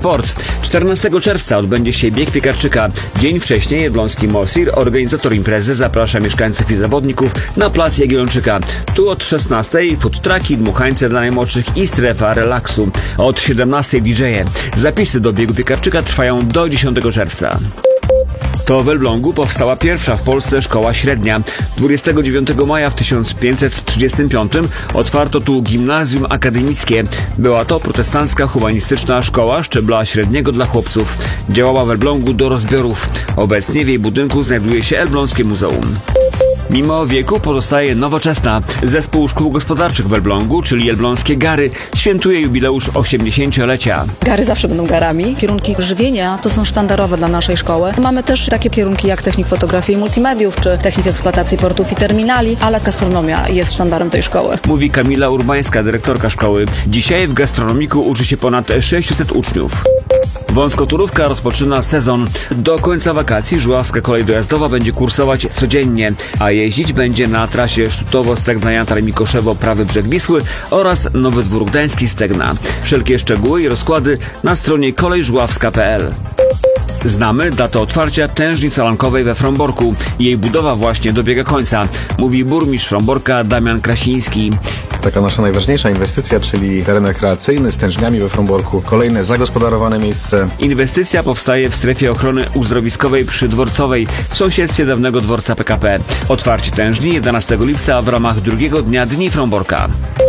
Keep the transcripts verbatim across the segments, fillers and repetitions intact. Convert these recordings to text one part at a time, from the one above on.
sport. czternastego czerwca odbędzie się bieg Piekarczyka. Dzień wcześniej elbląski Mosir, organizator imprezy, zaprasza mieszkańców i zawodników na plac Jagiellończyka. Tu od szesnastej food trucki, dmuchańce dla najmłodszych i strefa relaksu. Od siedemnastej D J e. Zapisy do biegu Piekarczyka trwają do dziesiątego czerwca. To w Elblągu powstała pierwsza w Polsce szkoła średnia. dwudziestego dziewiątego maja w tysiąc pięćset trzydziestym piątym otwarto tu gimnazjum akademickie. Była to protestancka humanistyczna szkoła szczebla średniego dla chłopców. Działała w Elblągu do rozbiorów. Obecnie w jej budynku znajduje się Elbląskie Muzeum. Mimo wieku pozostaje nowoczesna. Zespół Szkół Gospodarczych w Elblągu, czyli Elbląskie Gary, świętuje jubileusz osiemdziesięciolecia. Gary zawsze będą garami. Kierunki żywienia to są sztandarowe dla naszej szkoły. Mamy też takie kierunki jak technik fotografii i multimediów, czy technik eksploatacji portów i terminali, ale gastronomia jest sztandarem tej szkoły. Mówi Kamila Urbańska, dyrektorka szkoły. Dzisiaj w gastronomiku uczy się ponad sześciuset uczniów. Wąskotorówka rozpoczyna sezon. Do końca wakacji żuławska kolej dojazdowa będzie kursować codziennie, a jeździć będzie na trasie Sztutowo-Stegna-Jantar-Mikoszewo, prawy brzeg Wisły oraz Nowy Dwór Gdański-Stegna. Wszelkie szczegóły i rozkłady na stronie kolejżuławska kropka p l. Znamy datę otwarcia tężni calankowej we Fromborku. Jej budowa właśnie dobiega końca, mówi burmistrz Fromborka Damian Krasiński. Taka nasza najważniejsza inwestycja, czyli teren rekreacyjny z tężniami we Fromborku. Kolejne zagospodarowane miejsce. Inwestycja powstaje w strefie ochrony uzdrowiskowej przy Dworcowej w sąsiedztwie dawnego dworca P K P. Otwarcie tężni jedenastego lipca w ramach drugiego dnia Dni Fromborka.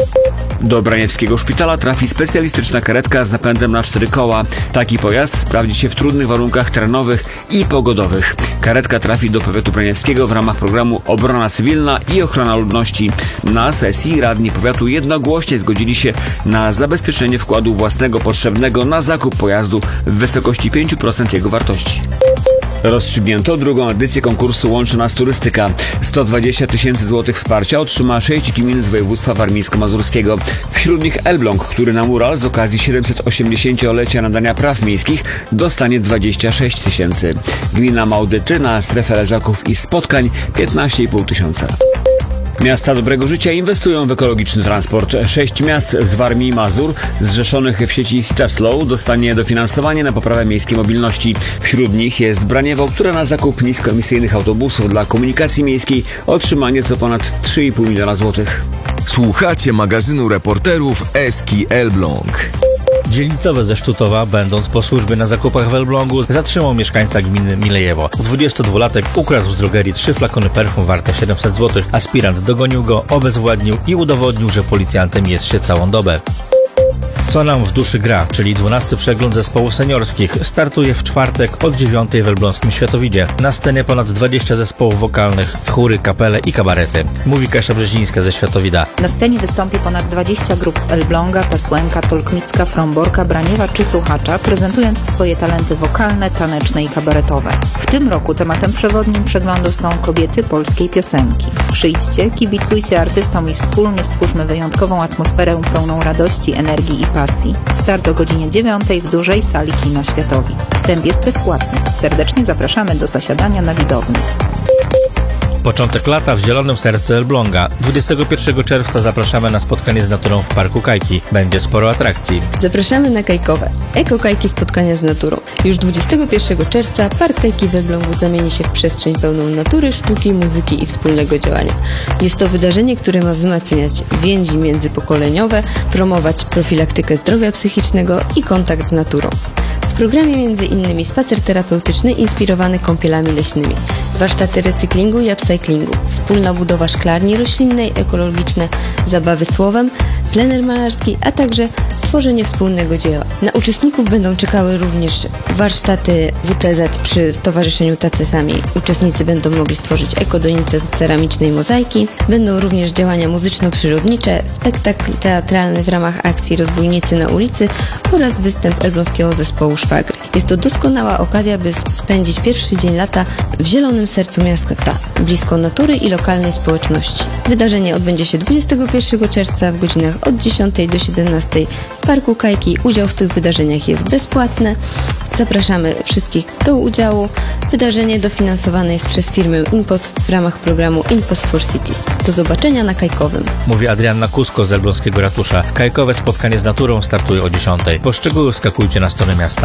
Do Braniewskiego Szpitala trafi specjalistyczna karetka z napędem na cztery koła. Taki pojazd sprawdzi się w trudnych warunkach terenowych i pogodowych. Karetka trafi do powiatu braniewskiego w ramach programu Obrona Cywilna i Ochrona Ludności. Na sesji radni powiatu jednogłośnie zgodzili się na zabezpieczenie wkładu własnego potrzebnego na zakup pojazdu w wysokości pięć procent jego wartości. Rozstrzygnięto drugą edycję konkursu Łączy Nas Turystyka. sto dwadzieścia tysięcy złotych wsparcia otrzyma sześć gmin z województwa warmińsko-mazurskiego. Wśród nich Elbląg, który na mural z okazji siedemset-osiemdziesięciolecia nadania praw miejskich dostanie dwadzieścia sześć tysięcy. Gmina Małdyty na strefę leżaków i spotkań piętnaście i pół tysiąca. Miasta Dobrego Życia inwestują w ekologiczny transport. Sześć miast z Warmii i Mazur, zrzeszonych w sieci Citaslow, dostanie dofinansowanie na poprawę miejskiej mobilności. Wśród nich jest Braniewo, które na zakup niskoemisyjnych autobusów dla komunikacji miejskiej otrzyma nieco ponad trzy i pół miliona złotych. Słuchacie magazynu reporterów Eski Elbląg. Dzielnicowy ze Sztutowa, będąc po służbie na zakupach w Elblągu, zatrzymał mieszkańca gminy Milejewo. dwudziestodwulatek ukradł z drogerii trzy flakony perfum warte siedemset złotych. Aspirant dogonił go, obezwładnił i udowodnił, że policjantem jest się całą dobę. Co nam w duszy gra, czyli dwunasty przegląd zespołów seniorskich, startuje w czwartek od dziewiątej w elbląskim Światowidzie. Na scenie ponad dwadzieścia zespołów wokalnych, chóry, kapele i kabarety. Mówi Kasia Brzezińska ze Światowida. Na scenie wystąpi ponad dwadzieścia grup z Elbląga, Pasłęka, Tolkmicka, Fromborka, Braniewa czy Słuchacza, prezentując swoje talenty wokalne, taneczne i kabaretowe. W tym roku tematem przewodnim przeglądu są kobiety polskiej piosenki. Przyjdźcie, kibicujcie artystom i wspólnie stwórzmy wyjątkową atmosferę pełną radości, energii i pasji. Start o godzinie dziewiątej w dużej sali kina Światowi. Wstęp jest bezpłatny. Serdecznie zapraszamy do zasiadania na widowni. Początek lata w zielonym sercu Elbląga. dwudziestego pierwszego czerwca zapraszamy na spotkanie z naturą w Parku Kajki. Będzie sporo atrakcji. Zapraszamy na Kajkowe. Eko-Kajki spotkania z naturą. Już dwudziestego pierwszego czerwca Park Kajki w Elblągu zamieni się w przestrzeń pełną natury, sztuki, muzyki i wspólnego działania. Jest to wydarzenie, które ma wzmacniać więzi międzypokoleniowe, promować profilaktykę zdrowia psychicznego i kontakt z naturą. W programie między innymi spacer terapeutyczny inspirowany kąpielami leśnymi, warsztaty recyklingu i upcyklingu, wspólna budowa szklarni roślinnej, ekologiczne zabawy słowem, plener malarski, a także tworzenie wspólnego dzieła. Na uczestników będą czekały również warsztaty W T Z przy Stowarzyszeniu Tacy Sami. Uczestnicy będą mogli stworzyć ekodonice z ceramicznej mozaiki. Będą również działania muzyczno-przyrodnicze, spektakl teatralny w ramach akcji Rozbójnicy na ulicy oraz występ elbląskiego zespołu Szwagry. Jest to doskonała okazja, by spędzić pierwszy dzień lata w zielonym sercu miasta, blisko natury i lokalnej społeczności. Wydarzenie odbędzie się dwudziestego pierwszego czerwca w godzinach od dziesiątej do siedemnastej w Parku Kajki. Udział w tych wydarzeniach jest bezpłatny. Zapraszamy wszystkich do udziału. Wydarzenie dofinansowane jest przez firmę InPost w ramach programu InPost for Cities. Do zobaczenia na Kajkowym. Mówi Adrianna Kusko z elbląskiego ratusza. Kajkowe spotkanie z naturą startuje o dziesiątej. Po szczegóły wskakujcie na stronę miasta.